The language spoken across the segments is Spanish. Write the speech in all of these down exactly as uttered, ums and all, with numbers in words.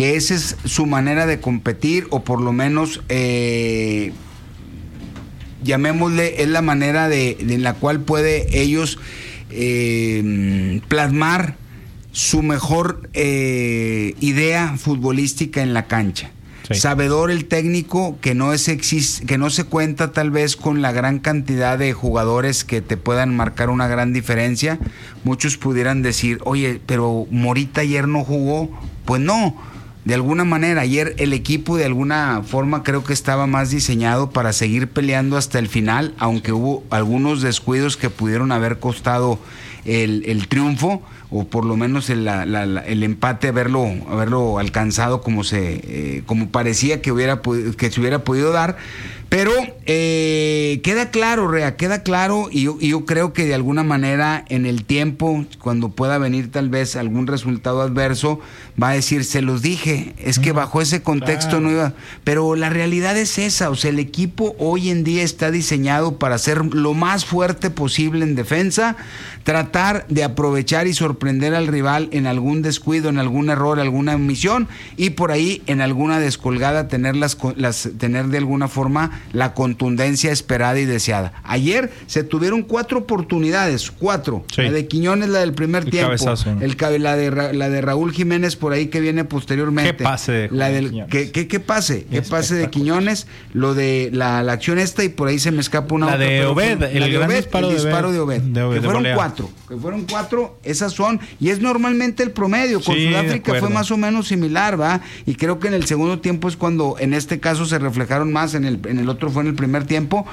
que esa es su manera de competir, o por lo menos eh, llamémosle, es la manera de, de en la cual puede ellos eh, plasmar su mejor eh, idea futbolística en la cancha. Sí. Sabedor el técnico que no es exist, que no se cuenta tal vez con la gran cantidad de jugadores que te puedan marcar una gran diferencia. Muchos pudieran decir, oye, pero Morita ayer no jugó. Pues no, de alguna manera ayer el equipo de alguna forma creo que estaba más diseñado para seguir peleando hasta el final, aunque hubo algunos descuidos que pudieron haber costado el, el triunfo, o por lo menos el, la, la, el empate, haberlo, haberlo alcanzado como se eh, como parecía que hubiera que se hubiera podido dar. Pero eh, queda claro, Rea, queda claro, y yo, y yo creo que de alguna manera en el tiempo, cuando pueda venir tal vez algún resultado adverso, va a decir, se los dije, es que bajo ese contexto claro. no iba. Pero la realidad es esa, o sea, el equipo hoy en día está diseñado para ser lo más fuerte posible en defensa, tratar de aprovechar y sorprender al rival en algún descuido, en algún error, alguna omisión, y por ahí en alguna descolgada tener, las, las, tener de alguna forma la contundencia esperada y deseada. Ayer se tuvieron cuatro oportunidades, cuatro. Sí. La de Quiñones, la del primer el tiempo, cabezazo, ¿no? el, la, de, la de Raúl Jiménez por ahí que viene posteriormente. ¿Qué pase de la del, ¿qué, qué, qué pase? ¿Qué pase de Quiñones? Lo de la, la acción esta, y por ahí se me escapa una la otra. De Obed, la el de gran Obed, disparo, el de, disparo de Obed. De Obed que de fueron volea. cuatro. Que fueron cuatro, esas son. Y es normalmente el promedio. Con sí, Sudáfrica fue más o menos similar, ¿va? Y creo que en el segundo tiempo es cuando en este caso se reflejaron más, en el, en el otro fue en el primer tiempo.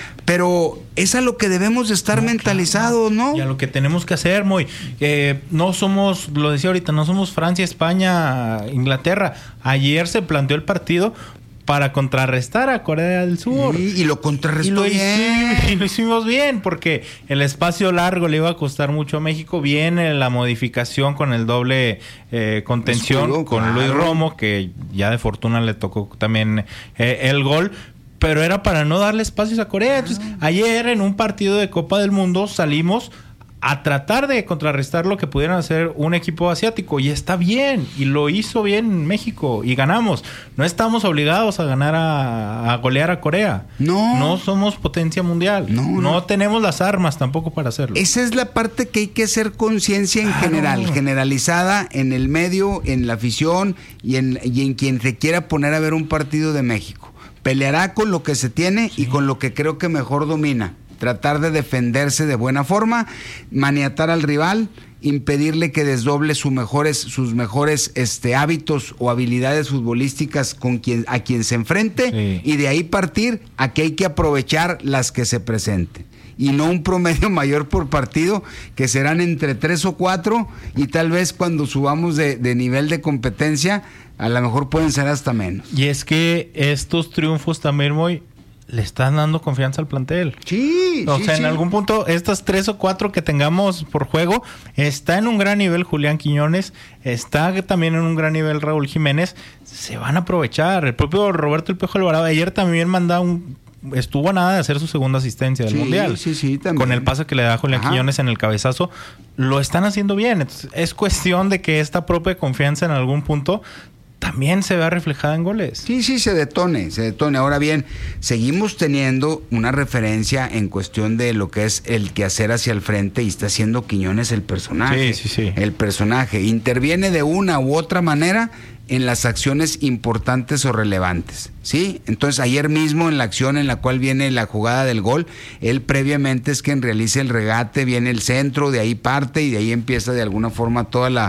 Pero es a lo que debemos de estar no, mentalizados, claro. ¿no? Y a lo que tenemos que hacer, muy. Eh, no somos, lo decía ahorita, no somos Francia, España, Inglaterra. Ayer se planteó el partido para contrarrestar a Corea del Sur. Sí, y lo contrarrestó y lo bien. Hicimos, y lo hicimos bien, porque el espacio largo le iba a costar mucho a México. Viene la modificación con el doble eh, contención, Escudo, con claro. Luis Romo, que ya de fortuna le tocó también eh, el gol. Pero era para no darle espacios a Corea. Entonces, ayer en un partido de Copa del Mundo salimos a tratar de contrarrestar lo que pudieran hacer un equipo asiático. Y está bien. Y lo hizo bien México. Y ganamos. No estamos obligados a ganar a, a golear a Corea. No. No somos potencia mundial. No, no. no tenemos las armas tampoco para hacerlo. Esa es la parte que hay que hacer conciencia en claro. general. Generalizada en el medio, en la afición y en, y en quien se quiera poner a ver un partido de México. Peleará con lo que se tiene sí. y con lo que creo que mejor domina. Tratar de defenderse de buena forma, maniatar al rival, impedirle que desdoble sus mejores, sus mejores este, hábitos o habilidades futbolísticas con quien, a quien se enfrente sí. y de ahí partir a que hay que aprovechar las que se presenten. Y no un promedio mayor por partido, que serán entre tres o cuatro, y tal vez cuando subamos de, de nivel de competencia, a lo mejor pueden ser hasta menos. Y es que estos triunfos también, muy le están dando confianza al plantel. Sí, O sí, sea, sí. en algún punto, estas tres o cuatro que tengamos por juego, está en un gran nivel Julián Quiñones, está también en un gran nivel Raúl Jiménez, se van a aprovechar. El propio Roberto El Piojo Alvarado ayer también mandaba un... estuvo a nada de hacer su segunda asistencia del sí, Mundial. Sí, sí, también. Con el pase que le da Julián Ajá. Quiñones en el cabezazo, lo están haciendo bien. Entonces, es cuestión de que esta propia confianza en algún punto también se vea reflejada en goles. Sí, sí, se detone, se detone. Ahora bien, seguimos teniendo una referencia en cuestión de lo que es el quehacer hacia el frente, y está siendo Quiñones el personaje. Sí, sí, sí. El personaje. Interviene de una u otra manera en las acciones importantes o relevantes, ¿sí? Entonces, ayer mismo en la acción en la cual viene la jugada del gol, él previamente es quien realiza el regate, viene el centro, de ahí parte y de ahí empieza de alguna forma toda la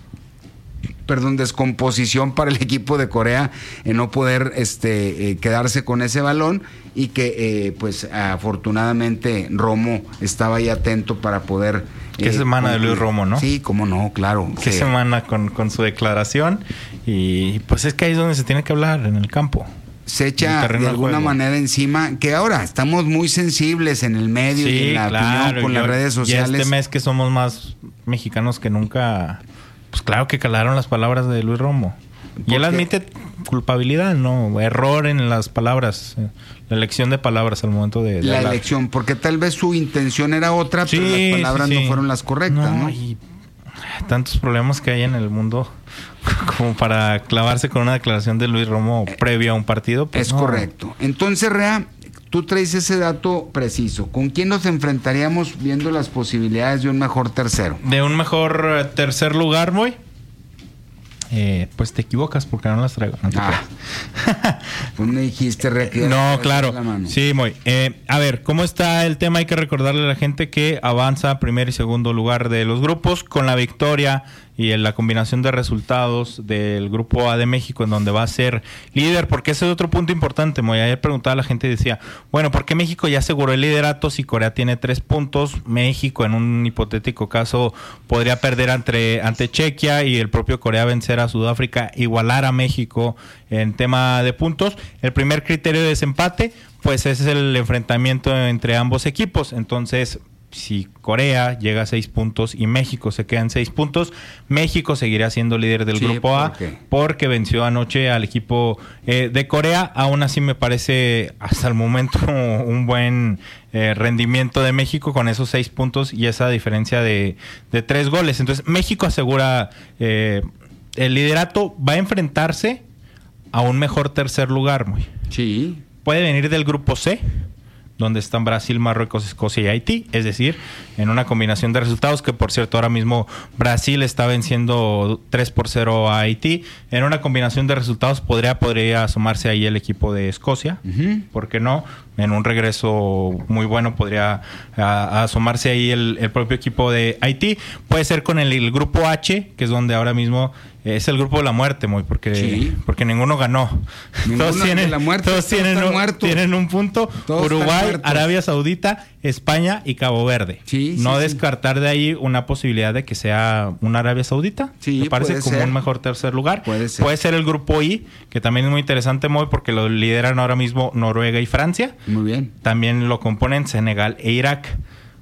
perdón, descomposición para el equipo de Corea en no poder este eh, quedarse con ese balón, y que eh, pues afortunadamente Romo estaba ahí atento para poder... Qué eh, semana de Luis Romo, ¿no? Sí, cómo no, claro. Qué sí. semana con, con su declaración, y pues es que ahí es donde se tiene que hablar, en el campo. Se echa de alguna manera encima, que ahora estamos muy sensibles en el medio sí, y en la claro, opinión con yo, las redes sociales. Y este mes que somos más mexicanos que nunca... Pues claro que calaron las palabras de Luis Romo. Y él admite culpabilidad, ¿no? Error en las palabras, la elección de palabras al momento de, de la hablar. elección, porque tal vez su intención era otra, sí, pero las palabras sí, sí. no fueron las correctas, ¿no? ¿no? Y Tantos problemas que hay en el mundo como para clavarse con una declaración de Luis Romo previo a un partido. Pues es no. correcto. Entonces, Rea, tú traes ese dato preciso. ¿Con quién nos enfrentaríamos viendo las posibilidades de un mejor tercero? De un mejor eh, tercer lugar, Moy. Eh, pues te equivocas porque no las traigo. No te ah. Tú me dijiste, Rea, que no, claro. Sí, Moy. Eh, a ver, ¿cómo está el tema? Hay que recordarle a la gente que avanza primer y segundo lugar de los grupos con la victoria y en la combinación de resultados del grupo A de México, en donde va a ser líder, porque ese es otro punto importante. Moy, ayer preguntaba a la gente y decía, bueno, ¿por qué México ya aseguró el liderato si Corea tiene tres puntos? México, en un hipotético caso, podría perder ante, ante Chequia y el propio Corea vencer a Sudáfrica, igualar a México en tema de puntos. El primer criterio de desempate, pues ese es el enfrentamiento entre ambos equipos. Entonces, si Corea llega a seis puntos y México se queda en seis puntos, México seguirá siendo líder del sí, grupo A ¿por porque venció anoche al equipo eh, de Corea. Aún así me parece hasta el momento un buen eh, rendimiento de México con esos seis puntos y esa diferencia de, de tres goles. Entonces México asegura eh, el liderato, va a enfrentarse a un mejor tercer lugar. Muy. Sí. Puede venir del grupo C, donde están Brasil, Marruecos, Escocia y Haití, es decir, en una combinación de resultados que, por cierto, ahora mismo Brasil está venciendo tres por cero a Haití. En una combinación de resultados podría, podría asomarse ahí el equipo de Escocia, uh-huh. ¿por qué no? En un regreso muy bueno podría a, a asomarse ahí el, el propio equipo de Haití. Puede ser con el, el grupo H, que es donde ahora mismo es el grupo de la muerte, muy porque sí. porque ninguno ganó. Ninguno todos tienen, la muerte, todos tienen un, tienen un punto. Todos Uruguay, Arabia Saudita, España y Cabo Verde. Sí, no sí, descartar sí. de ahí una posibilidad de que sea una Arabia Saudita. Sí, me parece como ser. un mejor tercer lugar. Puede ser. Puede ser el grupo I, que también es muy interesante, muy porque lo lideran ahora mismo Noruega y Francia. Muy bien. También lo componen Senegal e Irak.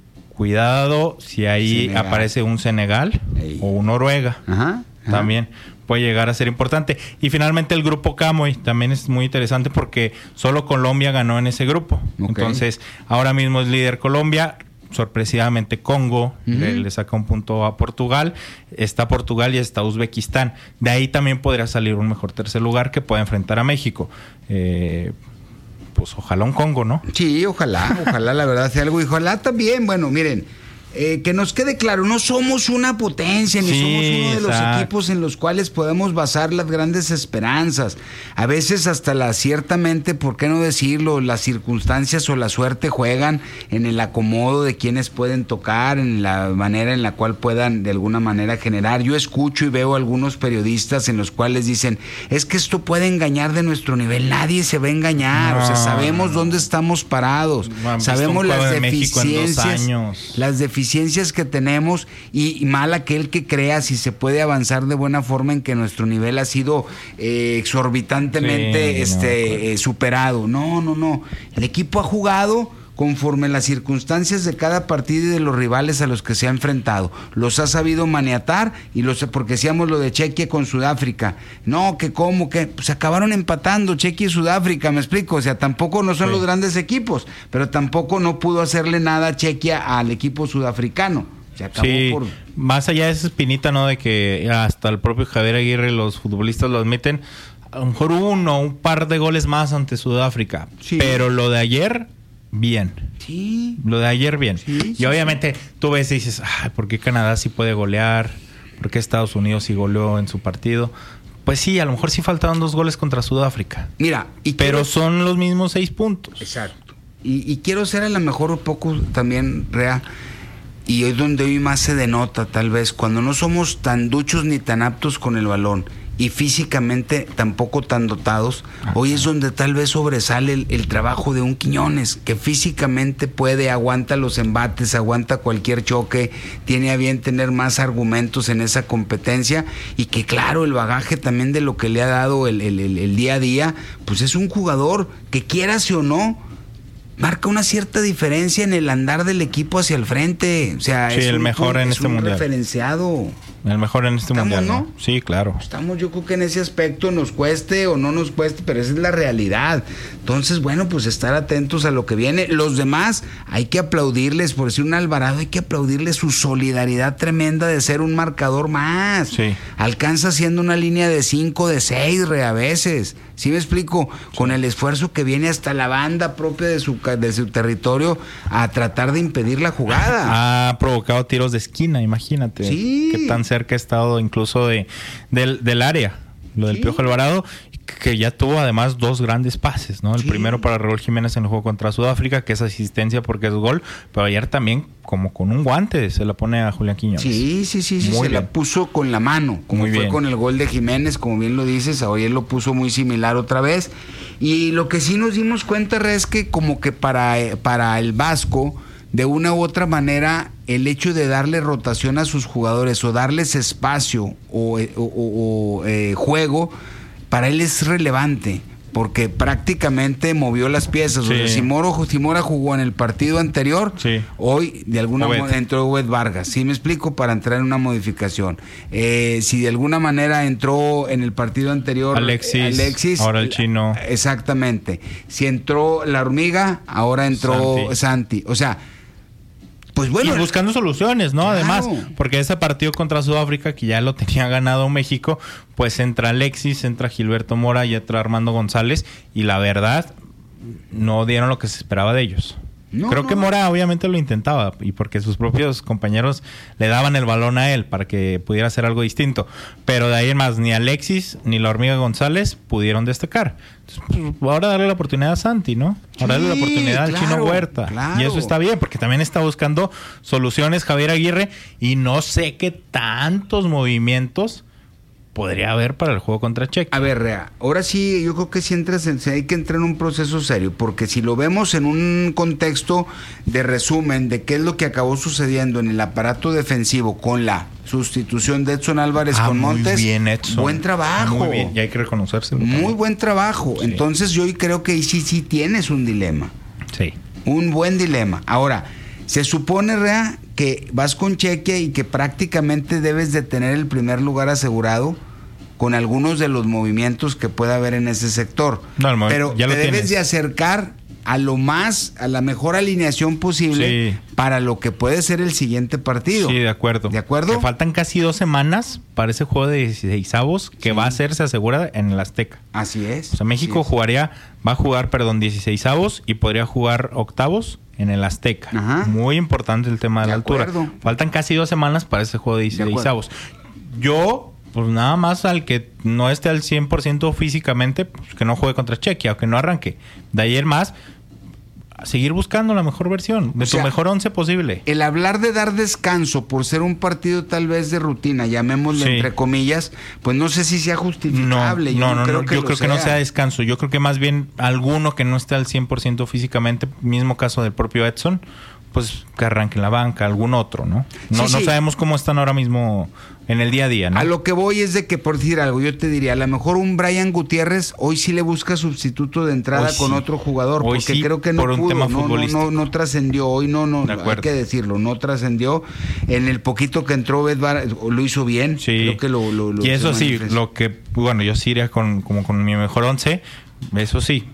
Cuidado si ahí Senegal. aparece un Senegal Ey. o un Noruega. Ajá. Ajá. También puede llegar a ser importante. Y finalmente el grupo Camoy también es muy interesante porque solo Colombia ganó en ese grupo. Okay. Entonces, ahora mismo es líder Colombia. Sorpresivamente Congo uh-huh. le, le saca un punto a Portugal. Está Portugal y está Uzbekistán. De ahí también podría salir un mejor tercer lugar que pueda enfrentar a México. Eh... Pues ojalá un Congo, ¿no? Sí, ojalá, ojalá la verdad sea algo. Y ojalá también, bueno, miren, eh, que nos quede claro, no somos una potencia, ni sí, somos uno de los exacto. equipos en los cuales podemos basar las grandes esperanzas. A veces hasta la, ciertamente, ¿por qué no decirlo? Las circunstancias o la suerte juegan en el acomodo de quienes pueden tocar, en la manera en la cual puedan de alguna manera generar. Yo escucho y veo algunos periodistas en los cuales dicen, es que esto puede engañar de nuestro nivel. Nadie se va a engañar, no, o sea, sabemos dónde estamos parados, bueno, sabemos las de deficiencias, las deficiencias que tenemos y, y mal aquel que crea si se puede avanzar de buena forma en que nuestro nivel ha sido eh, exorbitantemente sí, este, no, eh, superado. No, no, no. El equipo ha jugado conforme las circunstancias de cada partido y de los rivales a los que se ha enfrentado. Los ha sabido maniatar y los, porque decíamos lo de Chequia con Sudáfrica. No, que cómo, que pues acabaron empatando Chequia y Sudáfrica, me explico. O sea, tampoco no son sí. los grandes equipos, pero tampoco no pudo hacerle nada a Chequia al equipo sudafricano. Se acabó sí, por... más allá de esa espinita, ¿no? De que hasta el propio Javier Aguirre, los futbolistas lo admiten, a lo mejor uno, un par de goles más ante Sudáfrica. Sí. Pero lo de ayer... bien. Sí. Lo de ayer bien. Sí, y sí, obviamente sí. tú ves y dices, ay, ¿por qué Canadá sí puede golear? ¿Por qué Estados Unidos sí goleó en su partido? Pues sí, a lo mejor sí faltaban dos goles contra Sudáfrica. Mira, y pero quiero... son los mismos seis puntos. Exacto. Y, y quiero ser a lo mejor un poco también, Rea, y es donde hoy más se denota, tal vez, cuando no somos tan duchos ni tan aptos con el balón y físicamente tampoco tan dotados, ajá. hoy es donde tal vez sobresale el, el trabajo de un Quiñones, que físicamente puede, aguanta los embates, aguanta cualquier choque, tiene a bien tener más argumentos en esa competencia, y que claro, el bagaje también de lo que le ha dado el, el, el, el día a día, pues es un jugador que, quierase o no, marca una cierta diferencia en el andar del equipo hacia el frente. O sea, sí, es el un, mejor en es este un mundial. referenciado. el mejor en este ¿Estamos, mundial, ¿no? no? Sí, claro. Estamos, yo creo que en ese aspecto nos cueste o no nos cueste, pero esa es la realidad. Entonces, bueno, pues estar atentos a lo que viene. Los demás hay que aplaudirles, por decir un Alvarado, hay que aplaudirles su solidaridad tremenda de ser un marcador más. Sí. Alcanza siendo una línea de cinco, de seis, re a veces. ¿Sí me explico? Sí. Con el esfuerzo que viene hasta la banda propia de su, de su territorio a tratar de impedir la jugada. Ha provocado tiros de esquina, imagínate. Sí. Qué tan cerca ha estado incluso de del, del área, lo del sí. Piojo Alvarado, que ya tuvo además dos grandes pases, ¿no? El sí. primero para Raúl Jiménez en el juego contra Sudáfrica, que es asistencia porque es gol, pero ayer también como con un guante se la pone a Julián Quiñones. Sí, sí, sí, sí se bien. la puso con la mano, como muy fue bien. Con el gol de Jiménez, como bien lo dices, ayer lo puso muy similar otra vez. Y lo que sí nos dimos cuenta es que como que para, para el Vasco, de una u otra manera, el hecho de darle rotación a sus jugadores o darles espacio o, o, o, o eh, juego, para él es relevante, porque prácticamente movió las piezas. Sí. O sea, si, Moro, si Mora jugó en el partido anterior, sí. hoy de alguna manera entró Obed Vargas. ¿Sí me explico? Para entrar en una modificación. Eh, si de alguna manera entró en el partido anterior Alexis, eh, Alexis ahora el chino. Exactamente. Si entró la hormiga, ahora entró Santi. Santi. O sea, pues bueno, y buscando soluciones, ¿no? Claro. Además, porque ese partido contra Sudáfrica, que ya lo tenía ganado México, pues entra Alexis, entra Gilberto Mora y entra Armando González, y la verdad, no dieron lo que se esperaba de ellos. No, Creo no. que Mora obviamente lo intentaba, y porque sus propios compañeros le daban el balón a él para que pudiera hacer algo distinto. Pero de ahí en más, ni Alexis ni la hormiga González pudieron destacar. Entonces, pues, ahora darle la oportunidad a Santi, ¿no? Ahora sí, darle la oportunidad claro, al Chino Huerta. Claro. Y eso está bien, porque también está buscando soluciones Javier Aguirre, y no sé qué tantos movimientos podría haber para el juego contra Chequia. A ver, Rea, ahora sí, yo creo que sí entras en, hay que entrar en un proceso serio, porque si lo vemos en un contexto de resumen de qué es lo que acabó sucediendo en el aparato defensivo con la sustitución de Edson Álvarez ah, con Montes, muy bien, Edson. Buen trabajo. Muy bien, y hay que reconocerse. Muy buen trabajo. Sí. Entonces yo creo que sí, sí tienes un dilema. Sí. Un buen dilema. Ahora, se supone, Rea, que vas con Chequia y que prácticamente debes de tener el primer lugar asegurado con algunos de los movimientos que pueda haber en ese sector. No, pero ya te debes tienes. de acercar a lo más, a la mejor alineación posible sí. para lo que puede ser el siguiente partido. Sí, de acuerdo. ¿De acuerdo? Que faltan casi dos semanas para ese juego de dieciseisavos que sí. va a ser, se asegura, en el Azteca. Así es. O sea, México jugaría, va a jugar, perdón, dieciseisavos y podría jugar octavos en el Azteca. Ajá. Muy importante el tema de, de la altura. Acuerdo. Faltan casi dos semanas para ese juego de dieciseisavos. Yo, pues nada más al que no esté al cien por ciento físicamente, pues que no juegue contra Chequia o que no arranque. De ahí en más, seguir buscando la mejor versión, de o tu sea, mejor once posible. El hablar de dar descanso por ser un partido tal vez de rutina, llamémosle sí. entre comillas, pues no sé si sea justificable. No, yo no, no, creo no que yo creo sea. que no sea descanso. Yo creo que más bien alguno que no esté al cien por ciento físicamente, mismo caso del propio Edson, pues que arranque en la banca, algún otro, ¿no? No, sí, no sí. sabemos cómo están ahora mismo en el día a día, ¿no? A lo que voy es de que, por decir algo, yo te diría, a lo mejor un Brian Gutiérrez hoy sí le busca sustituto de entrada hoy con sí. otro jugador, hoy porque sí, creo que no por un pudo, tema no, no, no, no trascendió, hoy no, no, de hay que decirlo, no trascendió. En el poquito que entró Bedvar, lo hizo bien, sí. creo que lo, lo, lo y eso sí, lo que, bueno, yo sí iría con, como con mi mejor once, eso sí,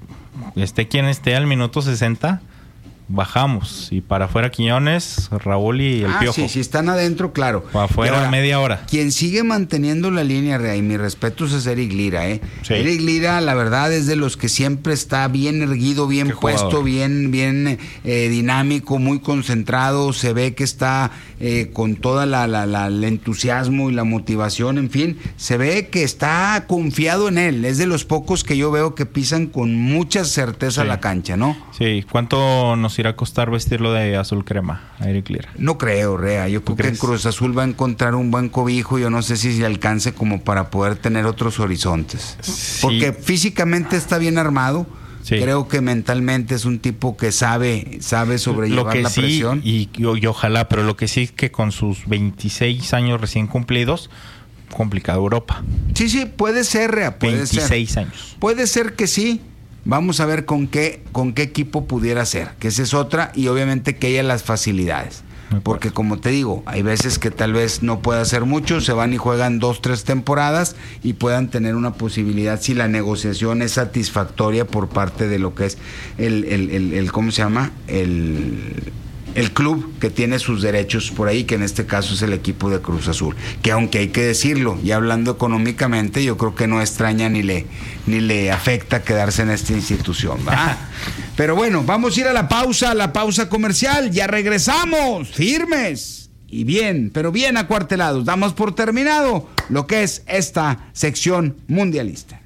esté quien esté al minuto sesenta, bajamos, y para afuera Quiñones, Raúl y el ah, Piojo. Sí, si están adentro, claro. Para afuera ahora, media hora. Quien sigue manteniendo la línea, Rea, y mi respeto es Eric Lira, ¿eh? Sí. Eric Lira, la verdad, es de los que siempre está bien erguido, bien Qué puesto, jugador. bien bien eh, dinámico, muy concentrado. Se ve que está eh, con toda la, la, la el entusiasmo y la motivación, en fin. Se ve que está confiado en él. Es de los pocos que yo veo que pisan con mucha certeza sí. la cancha, ¿no? Sí. ¿Cuánto nos irá a costar vestirlo de azul crema a Eric Lira? No creo, Rea. Yo creo que en Cruz Azul va a encontrar un buen cobijo. Yo no sé si se alcance como para poder tener otros horizontes. Sí. Porque físicamente está bien armado. Sí. Creo que mentalmente es un tipo que sabe sabe sobrellevar lo que la sí, presión. Y, y, y ojalá, pero lo que sí es que con sus veintiséis años recién cumplidos, complicado Europa. Sí, sí, puede ser, Rea. Puede veintiséis ser. años. Puede ser que sí. Vamos a ver con qué con qué equipo pudiera ser, que esa es otra, y obviamente que haya las facilidades. porque como te digo, hay veces que tal vez no pueda hacer mucho, se van y juegan dos, tres temporadas y puedan tener una posibilidad si la negociación es satisfactoria por parte de lo que es el, el, el, el ¿cómo se llama? El... el club que tiene sus derechos por ahí, que en este caso es el equipo de Cruz Azul, que aunque hay que decirlo, ya hablando económicamente, yo creo que no extraña ni le, ni le afecta quedarse en esta institución, ¿verdad? Pero bueno, vamos a ir a la pausa, a la pausa comercial, ya regresamos, firmes y bien, pero bien acuartelados. Damos por terminado lo que es esta sección mundialista.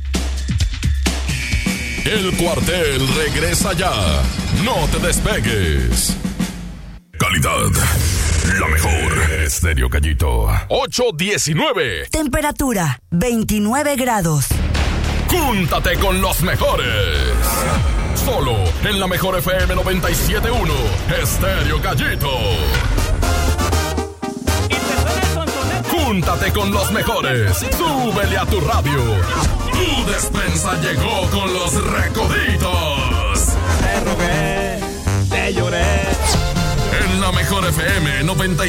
El cuartel regresa ya, no te despegues. Calidad, la mejor. Estéreo Gallito, ocho diecinueve. Temperatura, veintinueve grados. Júntate con los mejores. Solo en la mejor F M noventa y siete punto uno. Estéreo Gallito. Júntate con los mejores. Súbele a tu radio. Tu despensa llegó con los recoditos. Te rogué, te lloré. En la mejor F M noventa y